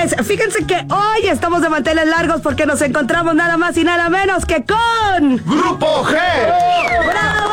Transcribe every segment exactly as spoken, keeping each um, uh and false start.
pues fíjense que hoy estamos de manteles largos porque nos encontramos nada más y nada menos que con... ¡Grupo G! ¡Bravo!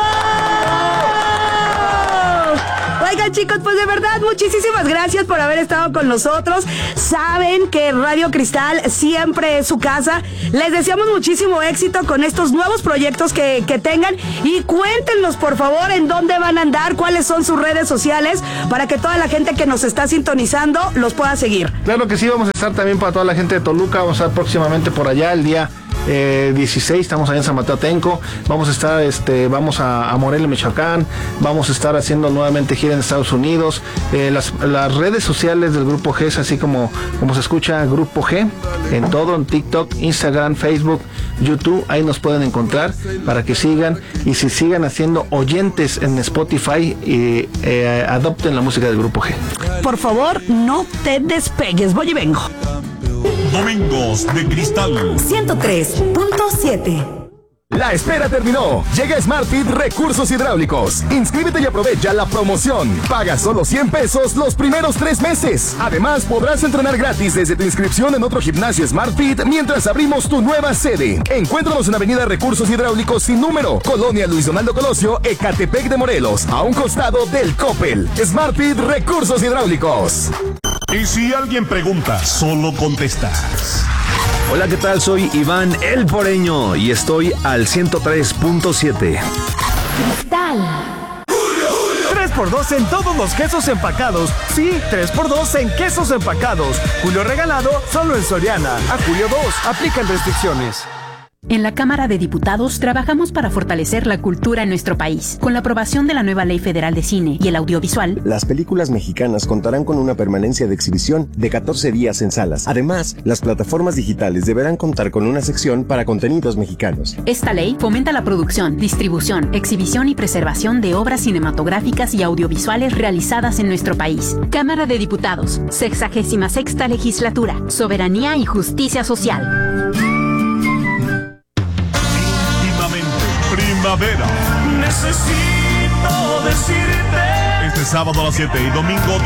Oigan, chicos, pues de verdad, muchísimas gracias por haber estado con nosotros. Saben que Radio Cristal siempre es su casa. Les deseamos muchísimo éxito con estos nuevos proyectos que, que tengan. Y cuéntenos, por favor, en dónde van a andar, cuáles son sus redes sociales, para que toda la gente que nos está sintonizando los pueda seguir. Claro que sí, vamos a estar también para toda la gente de Toluca. Vamos a estar próximamente por allá el día Eh, dieciséis, estamos allá en San Mateo Atenco. Vamos a estar, este, vamos a, a Morelia, Michoacán. Vamos a estar haciendo nuevamente gira en Estados Unidos. Eh, las, las redes sociales del Grupo G es así como, como se escucha, Grupo G, en todo, en TikTok, Instagram, Facebook, YouTube. Ahí nos pueden encontrar para que sigan y si sigan haciendo oyentes en Spotify y eh, adopten la música del Grupo G. Por favor, no te despegues. Voy y vengo. Domingos de Cristal ciento tres punto siete. La espera terminó. Llega SmartFit Recursos Hidráulicos. Inscríbete y aprovecha la promoción. Paga solo cien pesos los primeros tres meses. Además, podrás entrenar gratis desde tu inscripción en otro gimnasio SmartFit mientras abrimos tu nueva sede. Encuéntranos en Avenida Recursos Hidráulicos sin número, Colonia Luis Donaldo Colosio, Ecatepec de Morelos, a un costado del Coppel. SmartFit Recursos Hidráulicos. Y si alguien pregunta, solo contestas. Hola, ¿qué tal? Soy Iván El Poreño y estoy al ciento tres punto siete. Cristal. tres por dos en todos los quesos empacados. Sí, tres por dos en quesos empacados. Julio regalado solo en Soriana. A julio dos, aplican restricciones. En la Cámara de Diputados trabajamos para fortalecer la cultura en nuestro país. Con la aprobación de la nueva Ley Federal de Cine y el Audiovisual, las películas mexicanas contarán con una permanencia de exhibición de catorce días en salas. Además, las plataformas digitales deberán contar con una sección para contenidos mexicanos. Esta ley fomenta la producción, distribución, exhibición y preservación de obras cinematográficas y audiovisuales realizadas en nuestro país. Cámara de Diputados, sexagésima sexta legislatura, soberanía y justicia social. Primavera. Necesito decirte. Este sábado a las siete y domingo